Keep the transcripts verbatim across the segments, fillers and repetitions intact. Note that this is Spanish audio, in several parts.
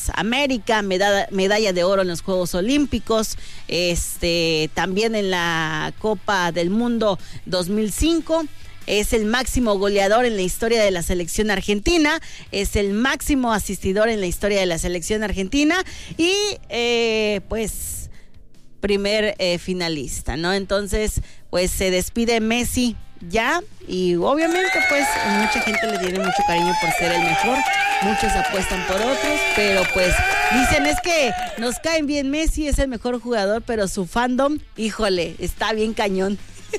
América, medalla, medalla de oro en los Juegos Olímpicos, este, también en la Copa del Mundo dos mil cinco. Es el máximo goleador en la historia de la selección argentina, es el máximo asistidor en la historia de la selección argentina y eh, pues primer eh, finalista, ¿no? Entonces, pues se despide Messi ya y obviamente pues mucha gente le tiene mucho cariño por ser el mejor, muchos apuestan por otros, pero pues dicen es que nos caen bien Messi, es el mejor jugador, pero su fandom, híjole, está bien cañón.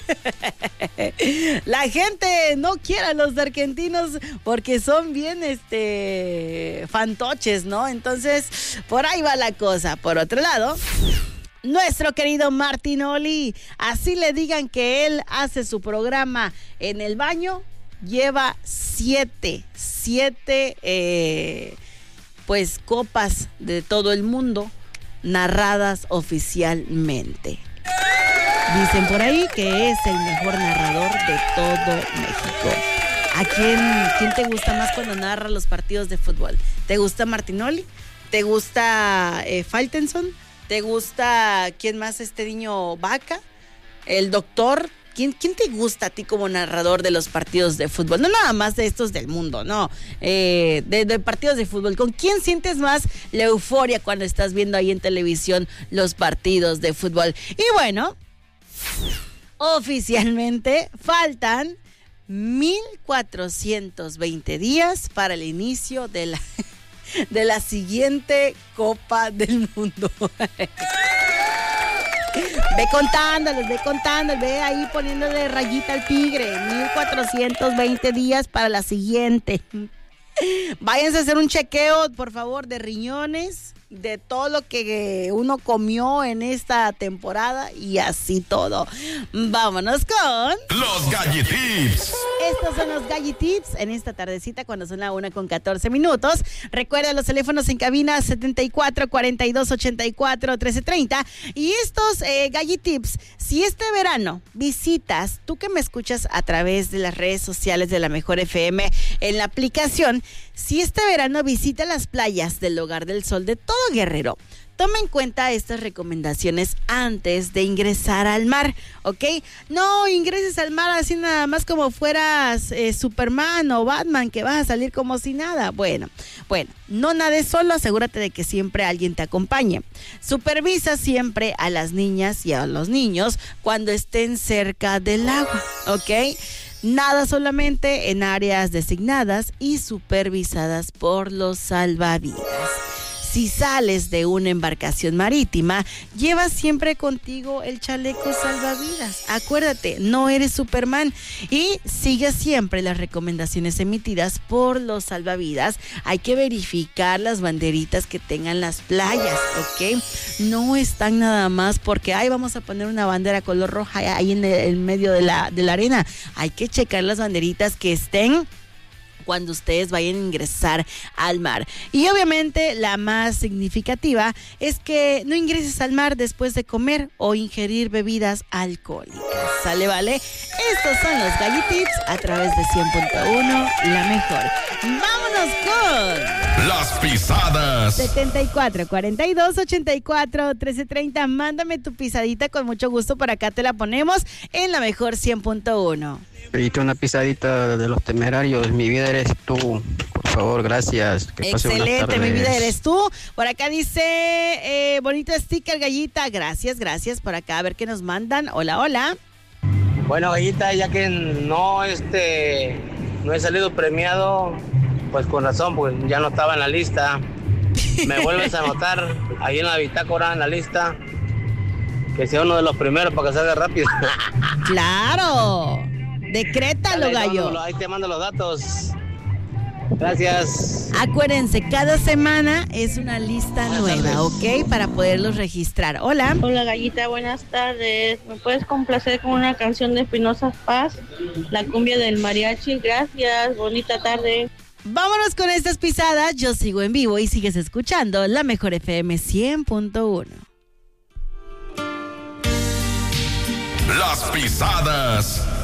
La gente no quiere a los argentinos porque son bien este fantoches, ¿no? Entonces, por ahí va la cosa. Por otro lado, nuestro querido Martinoli, así le digan que él hace su programa en el baño, lleva siete, siete eh, pues copas de todo el mundo narradas oficialmente. Dicen por ahí que es el mejor narrador de todo México. ¿A quién, quién te gusta más cuando narra los partidos de fútbol? ¿Te gusta Martinoli? ¿Te gusta eh, Faitelson? ¿Te gusta quién más, este niño Vaca? ¿El doctor? ¿Quién, ¿Quién te gusta a ti como narrador de los partidos de fútbol? No nada más de estos del mundo, no. Eh, de, de partidos de fútbol. ¿Con quién sientes más la euforia cuando estás viendo ahí en televisión los partidos de fútbol? Y bueno, oficialmente faltan mil cuatrocientos veinte días para el inicio de la, de la siguiente Copa del Mundo. Ve contándolos, ve contándolos, ve ahí poniéndole rayita al tigre. mil cuatrocientos veinte días para la siguiente. Váyanse a hacer un chequeo, por favor, de riñones, de todo lo que uno comió en esta temporada y así todo. Vámonos con los Gallitips. Estos son los Gallitips en esta tardecita cuando son la una con catorce minutos. Recuerda los teléfonos en cabina setenta y cuatro, cuarenta y dos, ochenta y cuatro, trece treinta. Y estos eh, Gallitips, si este verano visitas, tú que me escuchas a través de las redes sociales de La Mejor F M en la aplicación, si este verano visita las playas del Hogar del Sol de todo Guerrero, toma en cuenta estas recomendaciones antes de ingresar al mar, ¿ok? No ingreses al mar así nada más como fueras eh, Superman o Batman, que vas a salir como si nada. Bueno, bueno, no nades solo, asegúrate de que siempre alguien te acompañe. Supervisa siempre a las niñas y a los niños cuando estén cerca del agua, ¿ok? Nada solamente en áreas designadas y supervisadas por los salvavidas. Si sales de una embarcación marítima, lleva siempre contigo el chaleco salvavidas. Acuérdate, no eres Superman. Y sigue siempre las recomendaciones emitidas por los salvavidas. Hay que verificar las banderitas que tengan las playas, ¿ok? No están nada más porque, ay, vamos a poner una bandera color roja ahí en el, en medio de la, de la arena. Hay que checar las banderitas que estén cuando ustedes vayan a ingresar al mar. Y obviamente la más significativa es que no ingreses al mar después de comer o ingerir bebidas alcohólicas. ¿Sale, vale? Estos son los Gallitips a través de cien punto uno, la mejor. ¡Vámonos con las pisadas! setenta y cuatro, cuarenta y dos, ochenta y cuatro, trece treinta. Mándame tu pisadita, con mucho gusto por acá te la ponemos en la mejor cien punto uno. Pediste una pisadita de los Temerarios, Mi Vida Eres Tú, por favor, gracias. Que pase buenas Excelente, tardes. Mi Vida Eres Tú. Por acá dice, eh, bonito sticker, Gallita. Gracias, gracias. Por acá, a ver qué nos mandan. Hola, hola. Bueno, Gallita, ya que no, este, no he salido premiado, pues con razón, pues ya no estaba en la lista. Me vuelves a anotar ahí en la bitácora, en la lista, que sea uno de los primeros para que salga rápido. ¡Claro! Decrétalo, Dale, gallo. Mándalo, ahí te mando los datos. Gracias. Acuérdense, cada semana es una lista nueva, ¿ok? Para poderlos registrar. Hola. Hola, Gallita, buenas tardes. ¿Me puedes complacer con una canción de Espinosa Paz? La cumbia del mariachi. Gracias, bonita tarde. Vámonos con estas pisadas. Yo sigo en vivo y sigues escuchando La Mejor F M cien punto uno. Las pisadas